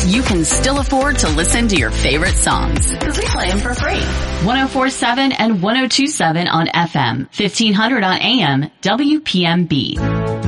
means you can still afford to listen to your favorite songs. Because we play them for free. 104.7 and 102.7 on FM, 1500 on AM, WPMB.